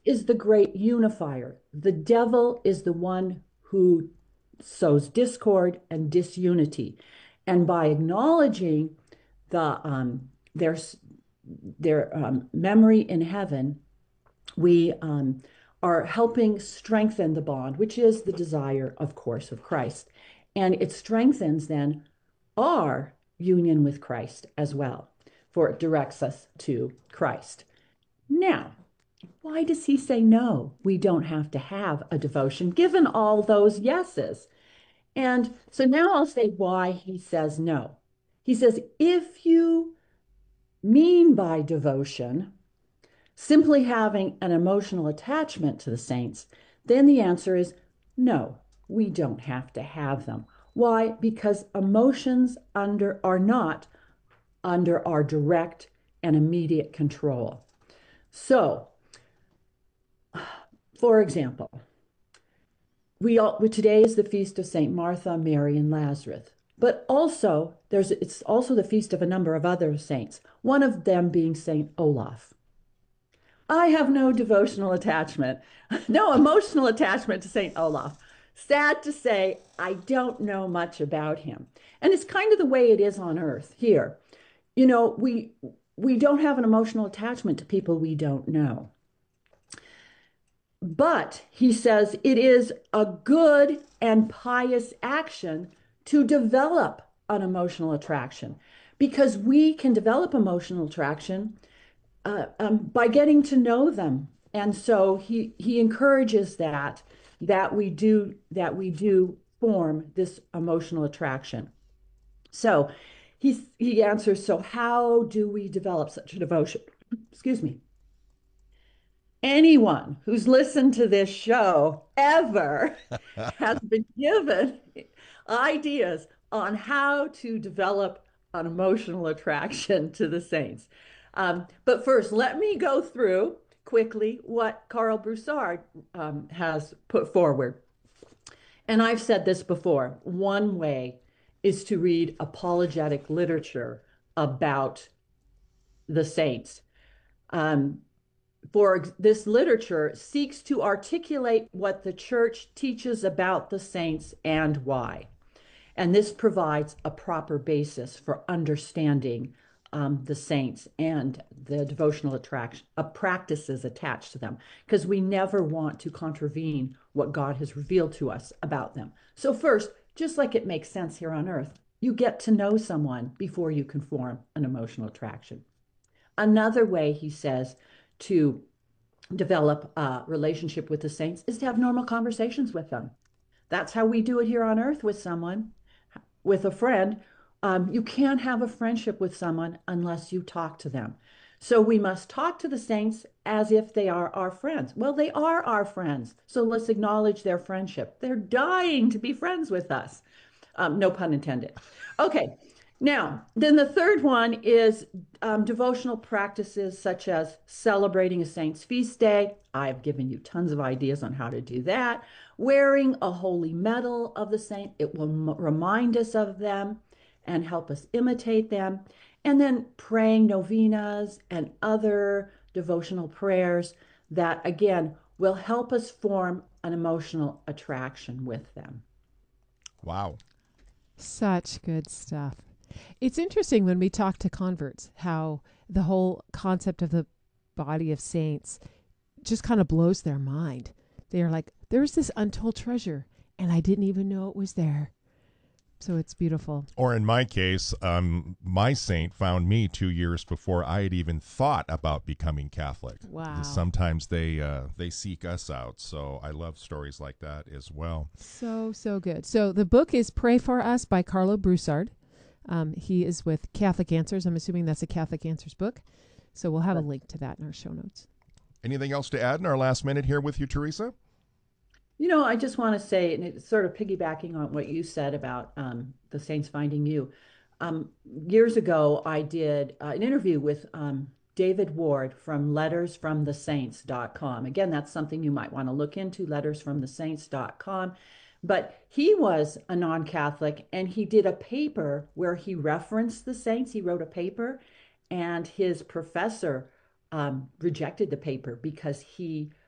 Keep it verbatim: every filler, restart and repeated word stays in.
is the great unifier. The devil is the one who sows discord and disunity. And by acknowledging the um, their their um, memory in heaven, we um, are helping strengthen the bond, which is the desire, of course, of Christ. And it strengthens then our union with Christ as well, for it directs us to Christ. Now, why does he say no? We don't have to have a devotion, given all those yeses. And so now I'll say why he says no. He says, if you mean by devotion simply having an emotional attachment to the saints, then the answer is no, we don't have to have them. Why? Because emotions under are not under our direct and immediate control. So, for example, we all today is the feast of Saint Martha, Mary, and Lazarus. But also, there's it's also the feast of a number of other saints, one of them being Saint Olaf. I have no devotional attachment, no emotional attachment to Saint Olaf. Sad to say, I don't know much about him. And it's kind of the way it is on earth here. You know, we we don't have an emotional attachment to people we don't know. But he says it is a good and pious action to develop an emotional attraction because we can develop emotional attraction uh, um, by getting to know them. And so he he encourages that that we do that we do form this emotional attraction. So he he answers, so how do we develop such a devotion? Excuse me. Anyone who's listened to this show ever has been given ideas on how to develop an emotional attraction to the saints. Um, but first, let me go through quickly what Karl Broussard um, has put forward. And I've said this before. One way is to read apologetic literature about the saints. Um, for this literature seeks to articulate what the church teaches about the saints and why. And this provides a proper basis for understanding um, the saints and the devotional attraction uh, practices attached to them, because we never want to contravene what God has revealed to us about them. So first, just like it makes sense here on earth, you get to know someone before you can form an emotional attraction. Another way, he says, to develop a relationship with the saints is to have normal conversations with them. That's how we do it here on earth with someone, with a friend. Um, you can't have a friendship with someone unless you talk to them. So we must talk to the saints as if they are our friends. Well, they are our friends. So let's acknowledge their friendship. They're dying to be friends with us. Um, no pun intended. Okay. Now, then the third one is um, devotional practices such as celebrating a saint's feast day. I've given you tons of ideas on how to do that. Wearing a holy medal of the saint, it will m- remind us of them and help us imitate them. And then praying novenas and other devotional prayers that, again, will help us form an emotional attraction with them. Wow. Such good stuff. It's interesting when we talk to converts how the whole concept of the body of saints just kind of blows their mind. They're like, there's this untold treasure, and I didn't even know it was there. So it's beautiful. Or in my case, um, my saint found me two years before I had even thought about becoming Catholic. Wow. Sometimes they uh, they seek us out. So I love stories like that as well. So, so good. So the book is Pray for Us by Karlo Broussard. Um, he is with Catholic Answers. I'm assuming that's a Catholic Answers book. So we'll have a link to that in our show notes. Anything else to add in our last minute here with you, Teresa? You know, I just want to say, and it's sort of piggybacking on what you said about um, the Saints finding you. Um, years ago, I did uh, an interview with um, David Ward from letters from the saints dot com. Again, that's something you might want to look into, letters from the saints dot com. But he was a non-Catholic, and he did a paper where he referenced the saints. He wrote a paper, and his professor um, rejected the paper because he